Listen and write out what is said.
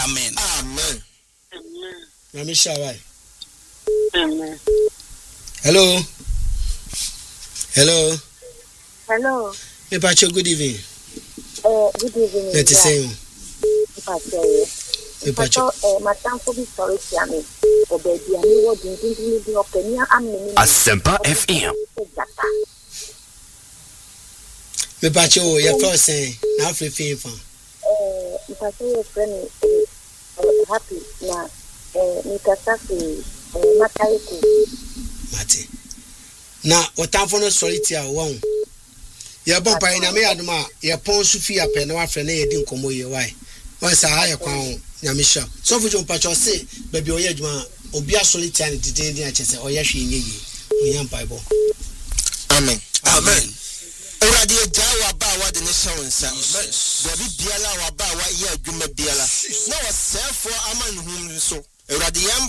Amen. Amen. Namisha, why? Amen. Hello. Hello. Hello. Me pacho, good evening. Good evening. Let's say you. Me pacho, madam for be sorry to me. O baby, I know what you do opinion. Asempa FM. Me pacho, your first saying, now free fee fan. Me pacho, your friend happy na. Me kasafi mataiku. Mate. Na otamfo no sorry tia won. Ye bon pa ina me aduma ye pon su fi ape na wa fre na ye di nkomo ye why. Why sa ha ye kwan nyamisha. So fu jo pacho say baby oye aduma obi asori tia ne dide din a chese oye hwe nyeyi. Oyan bible. Amen. Amen. Already jawa ba wa de ne shawonsa. Baby biala wa ba wa ye adwuma biala. Na wa self for aman hu so. Already yam